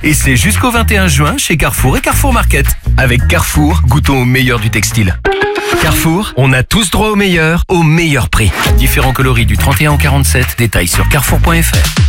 Et c'est jusqu'au 21 juin chez Carrefour et Carrefour Market. Avec Carrefour, goûtons au meilleur du textile. Carrefour, on a tous droit au meilleur prix. Différents coloris du 31 au 47, détails sur carrefour.fr.